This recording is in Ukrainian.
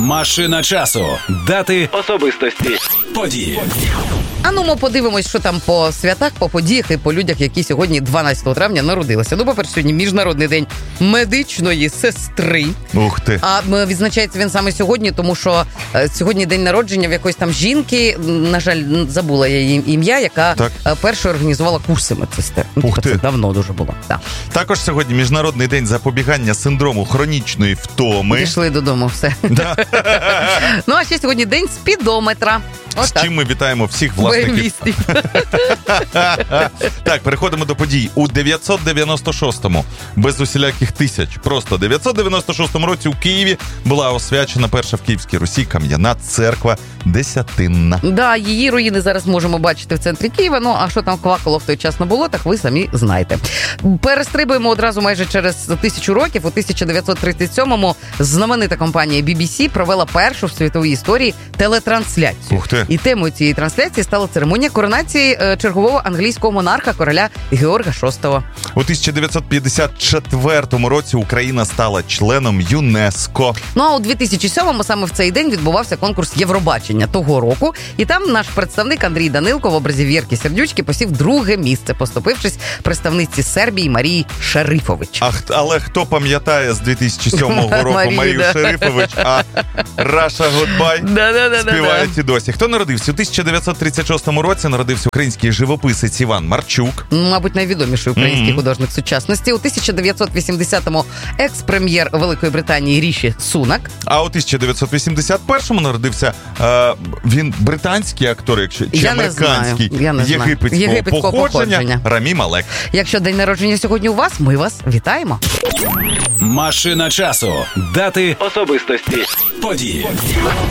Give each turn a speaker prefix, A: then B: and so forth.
A: Машина часу. Дати, особистості, події.
B: А ну, ми подивимось, що там по святах, по подіях і по людях, які сьогодні 12 травня народилися. Ну, по-перше, сьогодні Міжнародний день медичної сестри.
C: Ух ти.
B: А відзначається він саме сьогодні, тому що сьогодні день народження в якоїсь там жінки, на жаль, забула я її ім'я, яка першою організувала курси медсестер.
C: Ух ти.
B: Це давно дуже було. Так.
C: Також сьогодні Міжнародний день запобігання синдрому хронічної втоми.
B: Пішли додому, все.
C: Да.
B: Ну, а ще сьогодні день спідометра.
C: З чим ми вітаємо всіх власників. Так, переходимо до подій. У 996-му, без усіляких тисяч, просто 996-му році у Києві була освячена перша в Київській Русі кам'яна церква Десятинна.
B: Да, її руїни зараз можемо бачити в центрі Києва. Ну, а що там квакало в той час не було, так ви самі знаєте. Перестрибуємо одразу майже через 1000 років. У 1937-му знаменита компанія BBC провела першу в світовій історії телетрансляцію.
C: Ух ти.
B: І темою цієї трансляції стала церемонія коронації чергового англійського монарха, короля Георга VI.
C: У 1954 році Україна стала членом ЮНЕСКО.
B: Ну, а у 2007-му саме в цей день відбувався конкурс Євробачення того року. І там наш представник Андрій Данилко в образі Вєрки Сердючки посів друге місце, поступившись представниці Сербії Марії Шерифович.
C: Але хто пам'ятає з 2007 року Марію Шерифович, а Раша Гудбай співають і досі. Хто народився? У 1936 році народився український живописець Іван Марчук.
B: Мабуть, найвідоміший український художник сучасності. У 1980-му екс-прем'єр Великої Британії Ріші Сунак.
C: А у 1981-му народився він британський актор, якщо чи американський, єгипетського походження Рамі Малек.
B: Якщо день народження сьогодні у вас, ми вас вітаємо.
A: Машина часу. Дати, особистості, події.